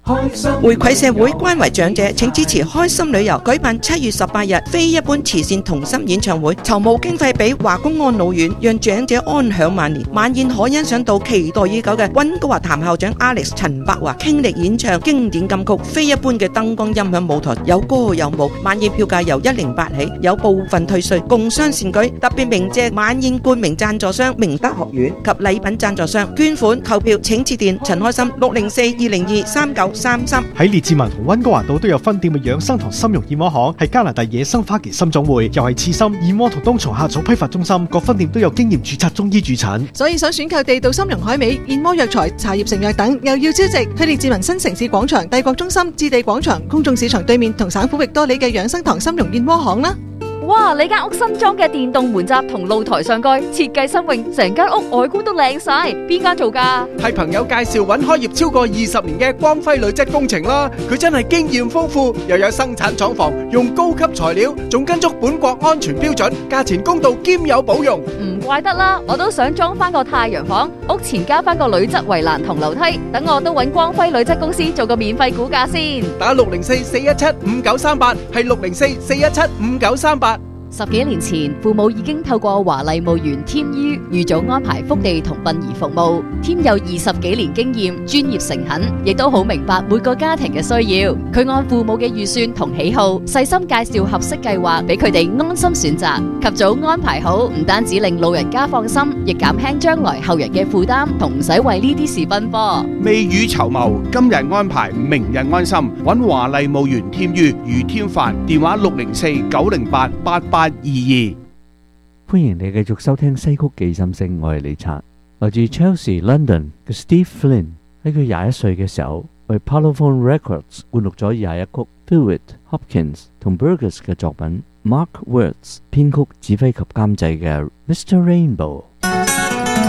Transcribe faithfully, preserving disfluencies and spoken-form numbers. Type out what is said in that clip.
開心回饋社會，關懷長者，請支持開心旅遊舉辦七月十八日非一般慈善同心演唱會，籌募經費俾華公安老院，讓長者安享晚年。晚宴可欣賞到期待已久嘅溫哥華譚校長 Alex 陳柏華傾力演唱經典金曲，非一般嘅燈光音響舞台，有歌有舞。晚宴票價由一零八起，有部分退稅，共襄善舉。特別鳴謝晚宴冠名贊助商明德學院及禮品贊助商。捐款購票請致電陳開心六零四二零二三九三三。 喺列治文同溫哥華島都有分店嘅養生堂心容燕窩行，係加拿大野生花旗參總會，又係刺參燕窩同冬蟲夏草批發中心，各分店都有經驗註冊中醫駐診。 所以想選購地道參茸海味、燕窩藥材、茶葉成藥等，又要超值。去列治文新城市廣場、帝國中心、置地廣場、公眾市場對面同省府域多里嘅養生堂心容燕窩行啦。 哇！你間屋新裝嘅電動門閘同露台上蓋設計新穎，成間屋外觀都靚晒。邊間做㗎？ 係朋友介紹揾開業超過二十年嘅光輝鋁質工程啦。佢真係經驗豐富，又有生產廠房，用高級材料，仲跟足本國安全標準，價錢公道兼有保用。 唔怪得啦，我都想裝翻個太陽房，屋前加翻個鋁質圍欄同樓梯，等我都揾光輝鋁質公司做個免費估價先。 打六零四四一七五九三八，係六零四四一七五九三八。 十幾年前，父母已經透過華麗墓園添於預早安排福地同殯儀服務。添有二十幾年經驗，專業誠懇，亦都好明白每個家庭嘅需要。佢按父母嘅預算同喜好，細心介紹合適計劃俾佢哋安心選擇。及早安排好，唔單止令老人家放心，亦減輕將來後人嘅負擔，同唔使為呢啲事奔波。 未雨綢繆，今日安排，明日安心。揾華麗墓園添於余添凡，電話六零四九零八八八。二二， 歡迎你繼續收聽西曲記心聲，我係李察。來自 Chelsea London 嘅 Steve Flynn 喺佢廿一歲嘅時候，為 Parlophone Records 灌錄咗廿一曲 Philwit Hopkins 同 Burgess 嘅作品，Mark Wirtz 編曲指揮及監製嘅 Mister Rainbow。